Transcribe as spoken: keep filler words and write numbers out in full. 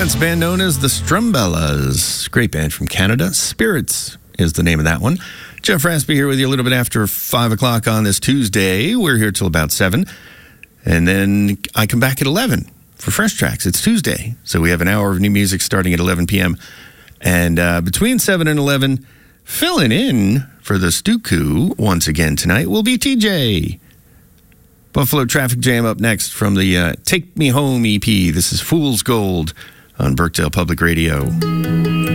That's a band known as the Strumbellas. Great band from Canada. Spirits is the name of that one. Jeff Raspy here with you a little bit after five o'clock on this Tuesday. We're here till about seven. And then I come back at eleven for Fresh Tracks. It's Tuesday, so we have an hour of new music starting at eleven p.m. And uh, between seven and eleven, filling in for the Stuku once again tonight will be T J. Buffalo Traffic Jam up next from the uh, Take Me Home E P. This is Fool's Gold on Birkdale Public Radio.